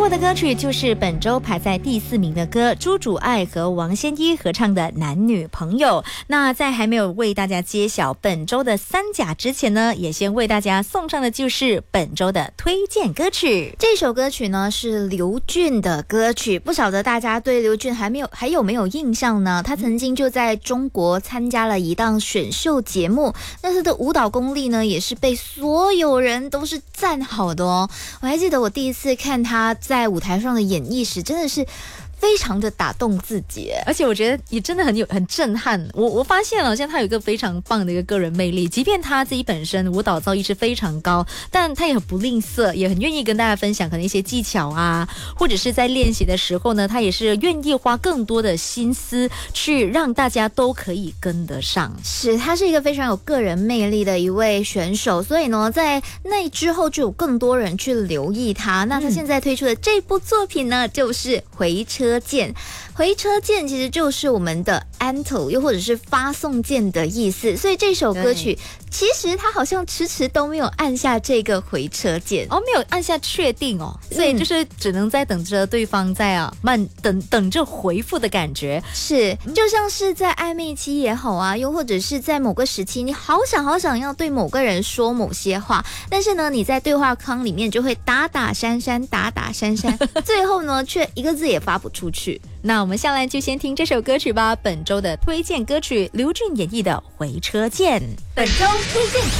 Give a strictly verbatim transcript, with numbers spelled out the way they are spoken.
过的歌曲就是本周排在第四名的歌，朱主爱和王仙一合唱的《男女朋友》。那在还没有为大家揭晓本周的三甲之前呢，也先为大家送上的就是本周的推荐歌曲。 这首歌曲呢是刘俊的歌曲，不晓得大家对刘俊还没有还有没有印象呢？他曾经就在中国参加了一档选秀节目，那他的舞蹈功力呢也是被所有人都是赞好的哦。我还记得我第一次看他在舞台上的演绎时，真的是非常的打动自己， 而且我觉得也真的很有很震撼。我我发现好像他有一个非常棒的一个个人魅力，即便他自己本身舞蹈造诣是非常高，但他也很不吝啬，也很愿意跟大家分享可能一些技巧啊，或者是在练习的时候呢，他也是愿意花更多的心思去让大家都可以跟得上。 是，他是一个非常有个人魅力的一位选手，所以呢，在那之后就有更多人去留意他。那他现在推出的这部作品呢，就是回车键。回车键其实就是我们的 Antle 又或者是发送键的意思，所以这首歌曲其实他好像迟迟都没有按下这个回车键哦，没有按下确定哦，所以就是只能在等着对方在啊慢等等着回复的感觉。 是，就像是在暧昧期也好啊，又或者是在某个时期你好想好想要对某个人说某些话，但是呢你在对话框里面就会打打删删打打删删最后呢却一个字也发不出去。 那我们下来就先听这首歌曲吧，本周的推荐歌曲刘俊演绎的《回车键》。 本周推荐